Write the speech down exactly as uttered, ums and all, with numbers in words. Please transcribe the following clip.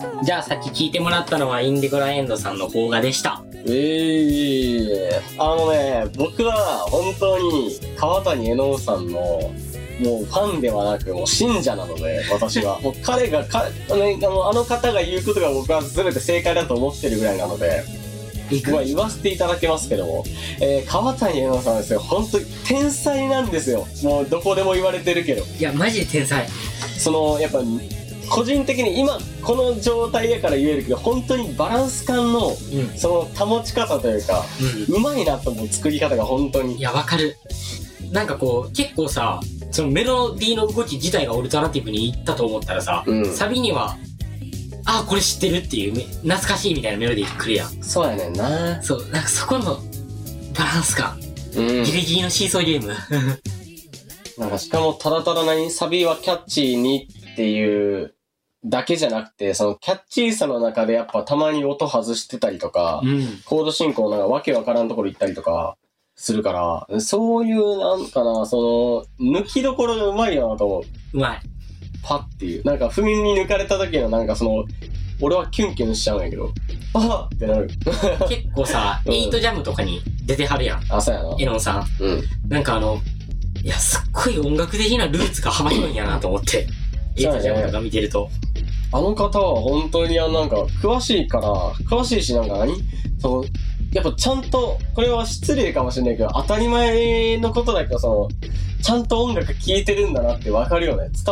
じゃあさっき聞いてもらったのはインディゴラエンドさんの邦画でした。 えー、あのね、僕は本当に川谷絵音さんのもうファンではなくもう信者なので、私はもう彼がか、ね、あのあの方が言うことが僕は全て正解だと思ってるぐらいなので、僕は言わせていただけますけども、えー、川谷絵音さんですよ、本当に天才なんですよ。もうどこでも言われてるけど、 いやマジで天才。 そのやっぱ個人的に今この状態やから言えるけど、本当にバランス感の、うん、その保ち方というか、うん、うまいなと思う作り方が本当に。 いやわかる。なんかこう結構さ、そのメロディーの動き自体がオルタナティブにいったと思ったらさ、うん、サビにはあこれ知ってるっていう懐かしいみたいなメロディー来るやん。 そうやねんな。 そう、なんかそこのバランス感、うん、ギリギリのシーソーゲームなんかしかもただただ何サビはキャッチーにっていうだけじゃなくて、そのキャッチーさの中でやっぱたまに音外してたりとか、うん、コード進行なんかわけわからんところ行ったりとかするから、そういうなんかな、その抜きどころがうまいよなと思う。 うまい。 パッっていう、なんか不眠に抜かれた時のなんかその俺はキュンキュンしちゃうんやけど、あーってなる結構さ、うん、エイトジャムとかに出てはるやん。 あ、そうやな。 エノンさん、うん、なんかあのいやすっごい音楽的なルーツが幅広いんやなと思ってエイトジャムとか見てると、 あの方は本当にあなんか詳しいから詳しいし、なんか何そのやっぱちゃんと、これは失礼かもしれないけど当たり前のことだけど、そのちゃんと音楽聴いてるんだなってわかるよね。伝